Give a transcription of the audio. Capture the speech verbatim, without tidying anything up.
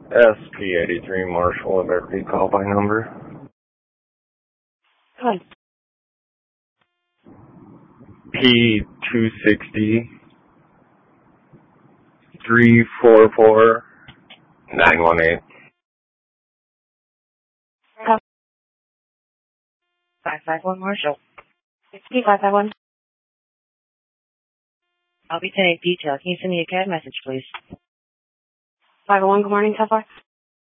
S P eighty-three Marshall, Liberty, call by number. Hi. P two sixty, three four four, nine one eight. five five one Marshall. P five five one. I'll be taking detail. Can you send me a C A D message, please? five oh one, good morning, Tesla.